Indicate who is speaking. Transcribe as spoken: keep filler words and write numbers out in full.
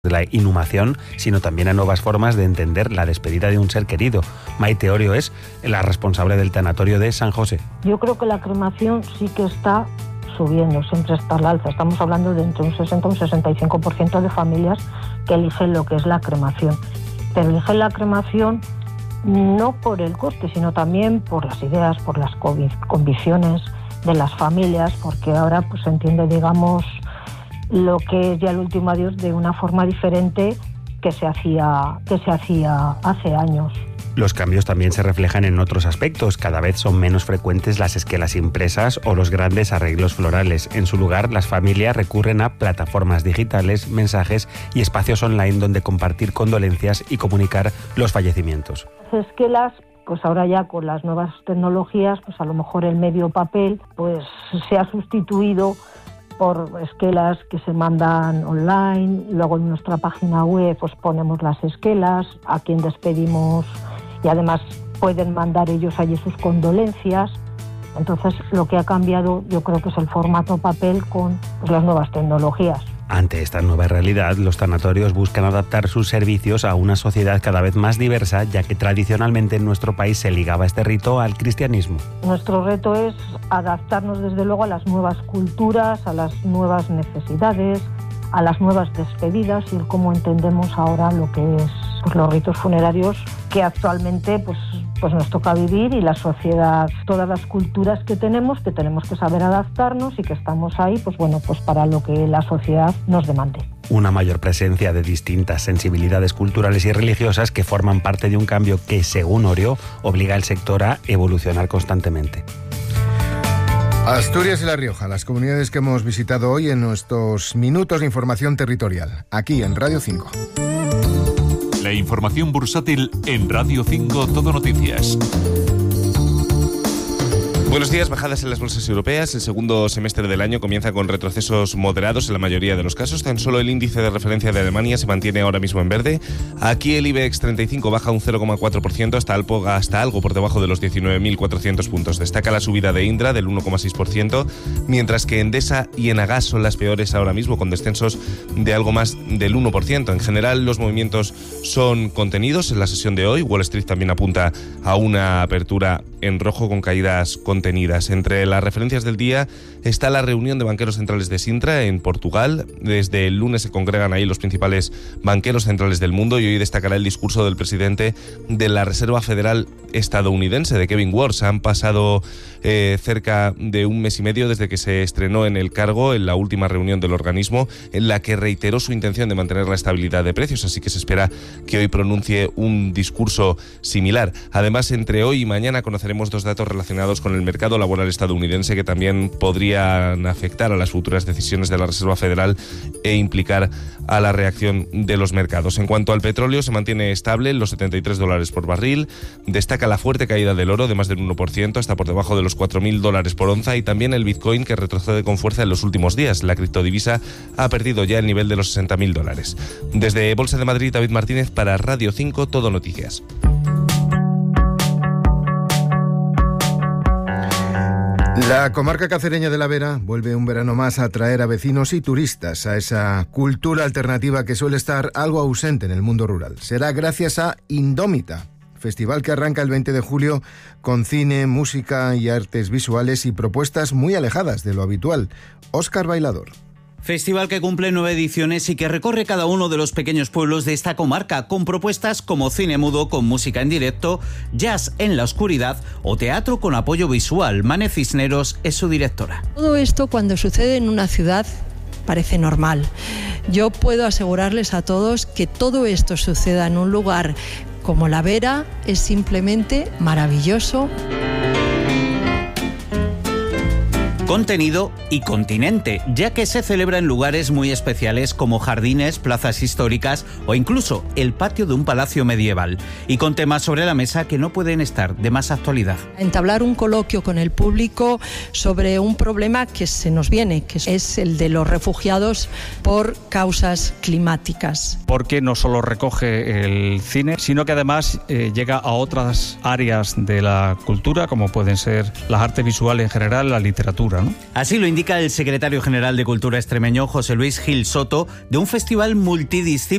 Speaker 1: de la inhumación, sino también a nuevas formas de entender la despedida de un ser querido. Maite Orio es la responsable del tanatorio de San José.
Speaker 2: Yo creo que la cremación sí que está subiendo, siempre está al alza. Estamos hablando de entre un sesenta y un sesenta y cinco por ciento de familias que eligen lo que es la cremación. Pero eligen la cremación no por el coste, sino también por las ideas, por las convicciones de las familias, porque ahora pues se entiende, digamos, lo que es ya el último adiós de una forma diferente que se hacía, que se hacía hace años.
Speaker 1: Los cambios también se reflejan en otros aspectos. Cada vez son menos frecuentes las esquelas impresas o los grandes arreglos florales. En su lugar, las familias recurren a plataformas digitales, mensajes y espacios online donde compartir condolencias y comunicar los fallecimientos.
Speaker 2: Las esquelas, pues ahora ya con las nuevas tecnologías, pues a lo mejor el medio papel pues se ha sustituido por esquelas que se mandan online. Luego en nuestra página web pues ponemos las esquelas, a quien despedimos, y además pueden mandar ellos allí sus condolencias. Entonces lo que ha cambiado yo creo que es el formato papel con pues, las nuevas tecnologías.
Speaker 1: Ante esta nueva realidad, los tanatorios buscan adaptar sus servicios a una sociedad cada vez más diversa, ya que tradicionalmente en nuestro país se ligaba este rito al cristianismo.
Speaker 2: Nuestro reto es adaptarnos desde luego a las nuevas culturas, a las nuevas necesidades, a las nuevas despedidas y el cómo entendemos ahora lo que es pues, los ritos funerarios que actualmente pues, pues nos toca vivir, y la sociedad, todas las culturas que tenemos, que tenemos que saber adaptarnos y que estamos ahí pues bueno, pues para lo que la sociedad nos demande.
Speaker 1: Una mayor presencia de distintas sensibilidades culturales y religiosas que forman parte de un cambio que, según Orio, obliga al sector a evolucionar constantemente.
Speaker 3: Asturias y La Rioja, las comunidades que hemos visitado hoy en nuestros minutos de información territorial, aquí en Radio cinco.
Speaker 4: La información bursátil en Radio cinco Todo Noticias.
Speaker 5: Buenos días. Bajadas en las bolsas europeas. El segundo semestre del año comienza con retrocesos moderados en la mayoría de los casos. Tan solo el índice de referencia de Alemania se mantiene ahora mismo en verde. Aquí el IBEX treinta y cinco baja un cero coma cuatro por ciento hasta algo, hasta algo por debajo de los diecinueve mil cuatrocientos puntos. Destaca la subida de Indra del uno coma seis por ciento, mientras que Endesa y Enagas son las peores ahora mismo, con descensos de algo más del uno por ciento. En general, los movimientos son contenidos en la sesión de hoy. Wall Street también apunta a una apertura en rojo con caídas contenidas. Entre las referencias del día está la reunión de banqueros centrales de Sintra en Portugal. Desde el lunes se congregan ahí los principales banqueros centrales del mundo y hoy destacará el discurso del presidente de la Reserva Federal estadounidense, de Kevin Warsh. Han pasado eh, cerca de un mes y medio desde que se estrenó en el cargo en la última reunión del organismo, en la que reiteró su intención de mantener la estabilidad de precios, así que se espera que hoy pronuncie un discurso similar. Además, entre hoy y mañana conoceremos dos datos relacionados con el mercado laboral estadounidense que también podrían afectar a las futuras decisiones de la Reserva Federal e implicar a la reacción de los mercados. En cuanto al petróleo, se mantiene estable en los setenta y tres dólares por barril. Destaca la fuerte caída del oro de más del uno por ciento, hasta por debajo de los cuatro mil dólares por onza, y también el Bitcoin, que retrocede con fuerza en los últimos días. La criptodivisa ha perdido ya el nivel de los sesenta mil dólares. Desde Bolsa de Madrid, David Martínez para Radio cinco Todo Noticias.
Speaker 3: La comarca cacereña de la Vera vuelve un verano más a atraer a vecinos y turistas a esa cultura alternativa que suele estar algo ausente en el mundo rural. Será gracias a Indómita, festival que arranca el veinte de julio con cine, música y artes visuales y propuestas muy alejadas de lo habitual. Óscar Bailador.
Speaker 6: Festival que cumple nueve ediciones y que recorre cada uno de los pequeños pueblos de esta comarca con propuestas como cine mudo con música en directo, jazz en la oscuridad o teatro con apoyo visual. Mane Cisneros es su directora.
Speaker 7: Todo esto, cuando sucede en una ciudad, parece normal. Yo puedo asegurarles a todos que todo esto suceda en un lugar como La Vera es simplemente maravilloso.
Speaker 6: Contenido y continente, ya que se celebra en lugares muy especiales como jardines, plazas históricas o incluso el patio de un palacio medieval, y con temas sobre la mesa que no pueden estar de más actualidad.
Speaker 7: Entablar un coloquio con el público sobre un problema que se nos viene, que es el de los refugiados por causas climáticas.
Speaker 8: Porque no solo recoge el cine, sino que además eh, llega a otras áreas de la cultura, como pueden ser las artes visuales en general, la literatura. cultura, ¿no?
Speaker 6: Así lo indica el secretario general de Cultura extremeño, José Luis Gil Soto, de un festival multidisciplinar